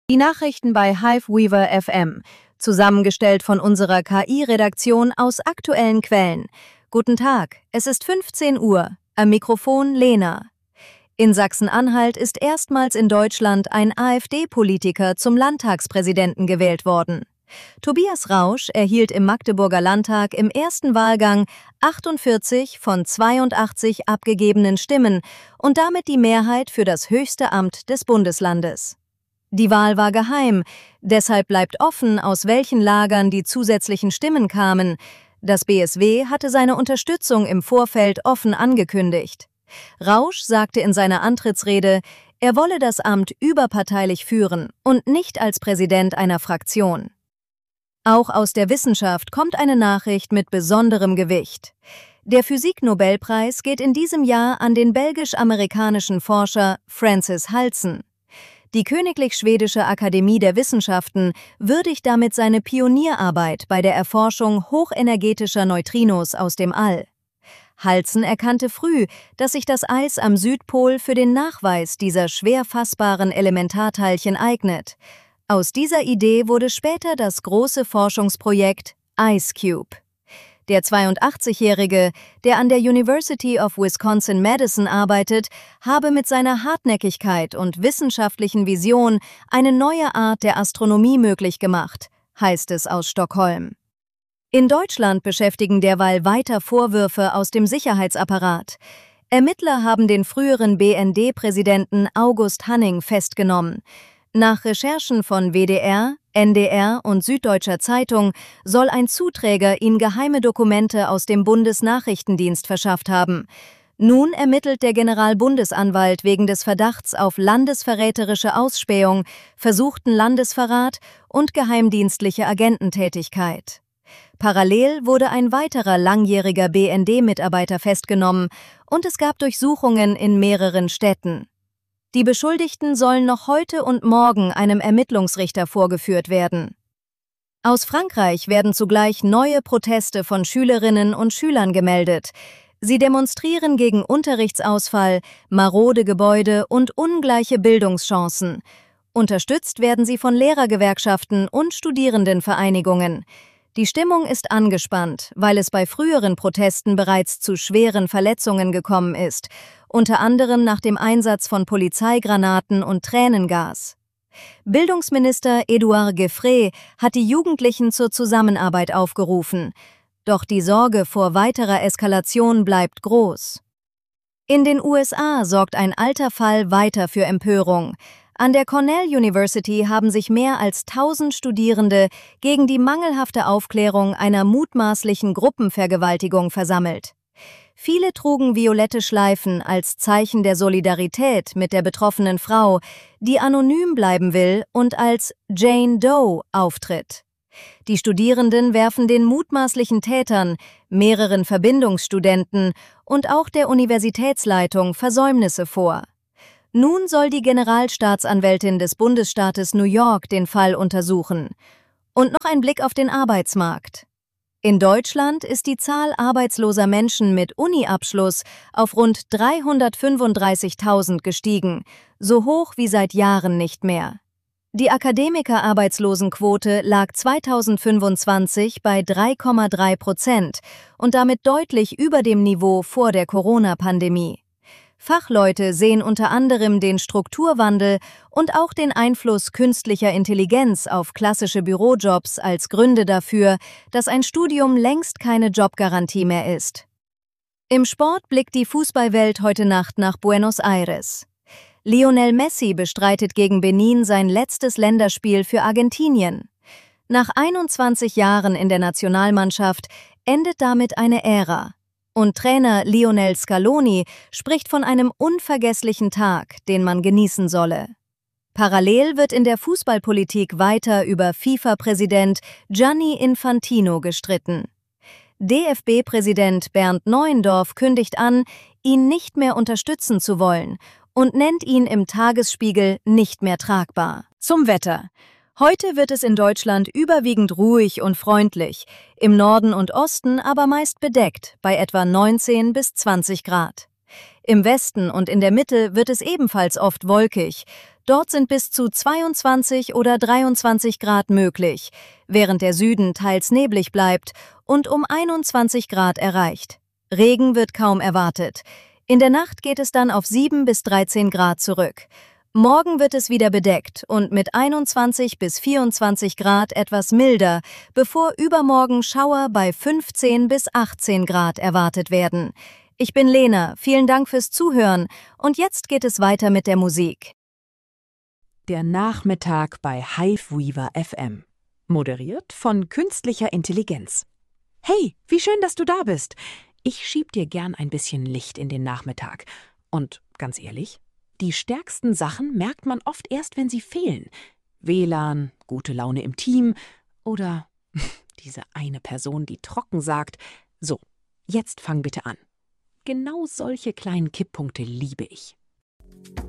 Die Nachrichten bei Hiveweaver FM, zusammengestellt von unserer KI-Redaktion aus aktuellen Quellen. Guten Tag, es ist 15 Uhr. Am Mikrofon Lena. In Sachsen-Anhalt ist erstmals in Deutschland ein AfD-Politiker zum Landtagspräsidenten gewählt worden. Tobias Rausch erhielt im Magdeburger Landtag im ersten Wahlgang 48 von 82 abgegebenen Stimmen und damit die Mehrheit für das höchste Amt des Bundeslandes. Die Wahl war geheim, deshalb bleibt offen, aus welchen Lagern die zusätzlichen Stimmen kamen. Das BSW hatte seine Unterstützung im Vorfeld offen angekündigt. Rausch sagte in seiner Antrittsrede, er wolle das Amt überparteilich führen und nicht als Präsident einer Fraktion. Auch aus der Wissenschaft kommt eine Nachricht mit besonderem Gewicht. Der Physiknobelpreis geht in diesem Jahr an den belgisch-amerikanischen Forscher Francis Halsen. Die Königlich Schwedische Akademie der Wissenschaften würdigt damit seine Pionierarbeit bei der Erforschung hochenergetischer Neutrinos aus dem All. Halsen erkannte früh, dass sich das Eis am Südpol für den Nachweis dieser schwer fassbaren Elementarteilchen eignet. Aus dieser Idee wurde später das große Forschungsprojekt IceCube. Der 82-Jährige, der an der University of Wisconsin-Madison arbeitet, habe mit seiner Hartnäckigkeit und wissenschaftlichen Vision eine neue Art der Astronomie möglich gemacht, heißt es aus Stockholm. In Deutschland beschäftigen derweil weiter Vorwürfe aus dem Sicherheitsapparat. Ermittler haben den früheren BND-Präsidenten August Hanning festgenommen. Nach Recherchen von WDR, NDR und Süddeutscher Zeitung soll ein Zuträger ihm geheime Dokumente aus dem Bundesnachrichtendienst verschafft haben. Nun ermittelt der Generalbundesanwalt wegen des Verdachts auf landesverräterische Ausspähung, versuchten Landesverrat und geheimdienstliche Agententätigkeit. Parallel wurde ein weiterer langjähriger BND-Mitarbeiter festgenommen und es gab Durchsuchungen in mehreren Städten. Die Beschuldigten sollen noch heute und morgen einem Ermittlungsrichter vorgeführt werden. Aus Frankreich werden zugleich neue Proteste von Schülerinnen und Schülern gemeldet. Sie demonstrieren gegen Unterrichtsausfall, marode Gebäude und ungleiche Bildungschancen. Unterstützt werden sie von Lehrergewerkschaften und Studierendenvereinigungen. Die Stimmung ist angespannt, weil es bei früheren Protesten bereits zu schweren Verletzungen gekommen ist, unter anderem nach dem Einsatz von Polizeigranaten und Tränengas. Bildungsminister Édouard Gueffret hat die Jugendlichen zur Zusammenarbeit aufgerufen. Doch die Sorge vor weiterer Eskalation bleibt groß. In den USA sorgt ein alter Fall weiter für Empörung. An der Cornell University haben sich mehr als 1000 Studierende gegen die mangelhafte Aufklärung einer mutmaßlichen Gruppenvergewaltigung versammelt. Viele trugen violette Schleifen als Zeichen der Solidarität mit der betroffenen Frau, die anonym bleiben will und als Jane Doe auftritt. Die Studierenden werfen den mutmaßlichen Tätern, mehreren Verbindungsstudenten und auch der Universitätsleitung Versäumnisse vor. Nun soll die Generalstaatsanwältin des Bundesstaates New York den Fall untersuchen. Und noch ein Blick auf den Arbeitsmarkt. In Deutschland ist die Zahl arbeitsloser Menschen mit Uni-Abschluss auf rund 335.000 gestiegen, so hoch wie seit Jahren nicht mehr. Die Akademiker-Arbeitslosenquote lag 2025 bei 3,3% und damit deutlich über dem Niveau vor der Corona-Pandemie. Fachleute sehen unter anderem den Strukturwandel und auch den Einfluss künstlicher Intelligenz auf klassische Bürojobs als Gründe dafür, dass ein Studium längst keine Jobgarantie mehr ist. Im Sport blickt die Fußballwelt heute Nacht nach Buenos Aires. Lionel Messi bestreitet gegen Benin sein letztes Länderspiel für Argentinien. Nach 21 Jahren in der Nationalmannschaft endet damit eine Ära. Und Trainer Lionel Scaloni spricht von einem unvergesslichen Tag, den man genießen solle. Parallel wird in der Fußballpolitik weiter über FIFA-Präsident Gianni Infantino gestritten. DFB-Präsident Bernd Neuendorf kündigt an, ihn nicht mehr unterstützen zu wollen und nennt ihn im Tagesspiegel nicht mehr tragbar. Zum Wetter. Heute wird es in Deutschland überwiegend ruhig und freundlich, im Norden und Osten aber meist bedeckt, bei etwa 19 bis 20 Grad. Im Westen und in der Mitte wird es ebenfalls oft wolkig. Dort sind bis zu 22 oder 23 Grad möglich, während der Süden teils neblig bleibt und um 21 Grad erreicht. Regen wird kaum erwartet. In der Nacht geht es dann auf 7 bis 13 Grad zurück. Morgen wird es wieder bedeckt und mit 21 bis 24 Grad etwas milder, bevor übermorgen Schauer bei 15 bis 18 Grad erwartet werden. Ich bin Lena, vielen Dank fürs Zuhören und jetzt geht es weiter mit der Musik. Der Nachmittag bei Hiveweaver FM. Moderiert von künstlicher Intelligenz. Hey, wie schön, dass du da bist. Ich schieb dir gern ein bisschen Licht in den Nachmittag. Und ganz ehrlich, die stärksten Sachen merkt man oft erst, wenn sie fehlen. WLAN, gute Laune im Team oder diese eine Person, die trocken sagt, so, jetzt fang bitte an. Genau solche kleinen Kipppunkte liebe ich.